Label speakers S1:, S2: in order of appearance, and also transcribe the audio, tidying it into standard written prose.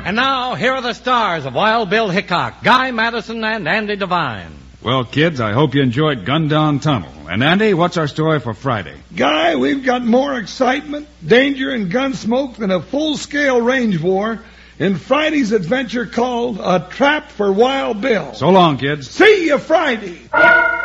S1: And now, here are the stars of Wild Bill Hickok, Guy Madison, and Andy Devine.
S2: Well, kids, I hope you enjoyed Gundown Tunnel. And Andy, what's our story for Friday?
S3: Guy, we've got more excitement, danger, and gunsmoke than a full-scale range war in Friday's adventure called A Trap for Wild Bill.
S2: So long, kids.
S3: See you Friday.